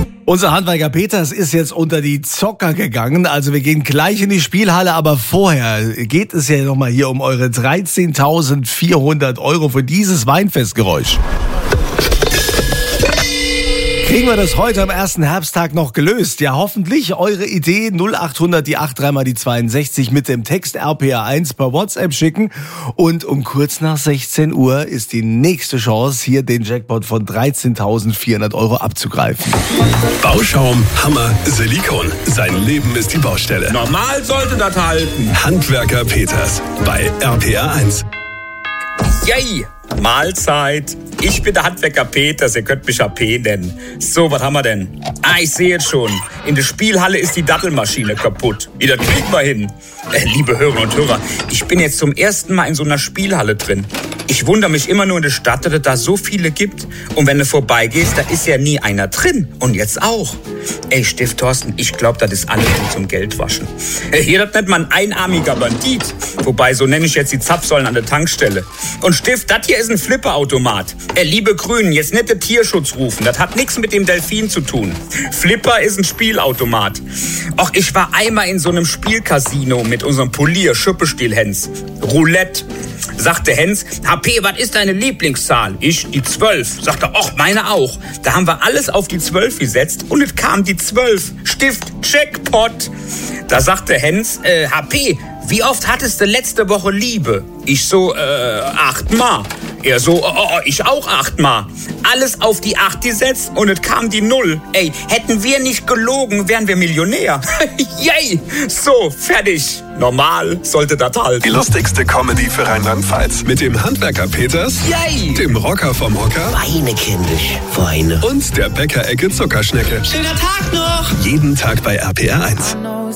Unser Handwerker Peters ist jetzt unter die Zocker gegangen. Also wir gehen gleich in die Spielhalle, aber vorher geht es ja nochmal hier um eure 13.400 € für dieses Weinfestgeräusch. Kriegen wir das heute am ersten Herbsttag noch gelöst? Ja, hoffentlich. Eure Idee 0800 die 83 mal die 62 mit dem Text RPA1 per WhatsApp schicken. Und um kurz nach 16 Uhr ist die nächste Chance, hier den Jackpot von 13.400 € abzugreifen. Bauschaum, Hammer, Silikon. Sein Leben ist die Baustelle. Normal sollte das halten. Handwerker Peters bei RPA1. Yay! Mahlzeit. Ich bin der Handwerker Peters, ihr könnt mich AP nennen. So, was haben wir denn? Ich sehe jetzt schon. In der Spielhalle ist die Dattelmaschine kaputt. Wie, das kriegen wir hin. Liebe Hörerinnen und Hörer, ich bin jetzt zum ersten Mal in so einer Spielhalle drin. Ich wundere mich immer nur in der Stadt, dass es da so viele gibt. Und wenn du vorbeigehst, da ist ja nie einer drin. Und jetzt auch. Stift Thorsten, ich glaube, das ist alles nur zum Geldwaschen. Hier, das nennt man einarmiger Bandit. Wobei, so nenne ich jetzt die Zapfsäulen an der Tankstelle. Und Stift, das hier ist ein Flipperautomat. Liebe Grünen, jetzt nicht den Tierschutz rufen. Das hat nichts mit dem Delfin zu tun. Flipper ist ein Spielautomat. Och, ich war einmal in so einem Spielcasino mit unserem Polier, Schuppestiel-Hens. Roulette. Sagte Hens, HP, was ist deine Lieblingszahl? Ich, die 12. Sagte, och, meine auch. Da haben wir alles auf die 12 gesetzt und es kam die 12. Stift, Jackpot. Da sagte Hens, HP, wie oft hattest du letzte Woche Liebe? Ich so, 8-mal. Er so, ich auch 8-mal. Alles auf die 8 gesetzt und es kam die 0. Hätten wir nicht gelogen, wären wir Millionär. Yay! So, fertig. Normal sollte das halten. Die lustigste Comedy für Rheinland-Pfalz. Mit dem Handwerker Peters, Yay! Dem Rocker vom Hocker Weine, kindisch, Weine. und der Bäckerecke Zuckerschnecke. Schöner Tag noch! Jeden Tag bei RPA1.